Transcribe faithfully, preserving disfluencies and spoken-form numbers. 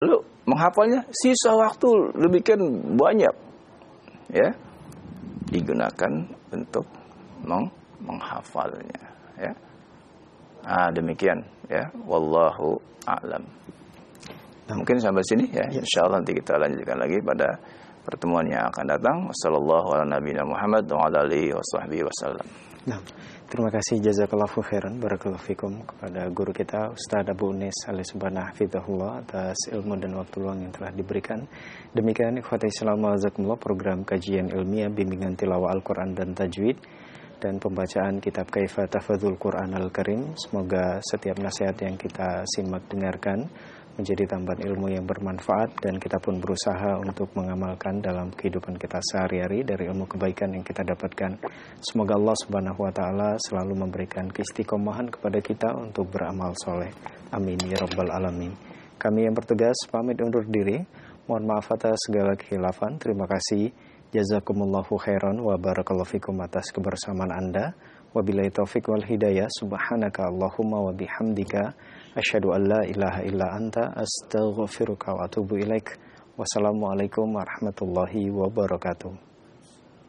Lalu menghafalnya sisa waktu demikian banyak, ya, digunakan untuk meng menghafalnya, ya. Ah, demikian, ya. Wallahu a'lam. Nah, mungkin sampai sini, ya. ya. Insyaallah nanti kita lanjutkan lagi pada pertemuan yang akan datang. Wassallallahu ala nabiyina Muhammad wa ala alihi washabbihi wasallam. Nah, terima kasih jazakallahu khairan barakallahu fikum kepada guru kita Ustaz Abu Unis alias Subhana Hafizahullah atas ilmu dan waktu luang yang telah diberikan. Demikian ikhwati Islam wazakumullah program kajian ilmiah bimbingan tilawah Al-Qur'an dan tajwid dan pembacaan kitab Kaifa Tahfadzul Qur'an Al-Karim. Semoga setiap nasihat yang kita simak dengarkan menjadi tambahan ilmu yang bermanfaat dan kita pun berusaha untuk mengamalkan dalam kehidupan kita sehari-hari dari ilmu kebaikan yang kita dapatkan. Semoga Allah Subhanahu wa taala selalu memberikan keistiqomahan kepada kita untuk beramal soleh. Amin ya rabbal alamin. Kami yang bertugas pamit undur diri. Mohon maaf atas segala kekhilafan. Terima kasih. Jazakumullahu khairan wa barakallahu fikum atas kebersamaan Anda. Wabillahi taufik wal hidayah. Subhanaka Allahumma wa bihamdika asyhadu an la ilaha illa anta astaghfiruka wa atubu ilaik. Wassalamualaikum warahmatullahi wabarakatuh.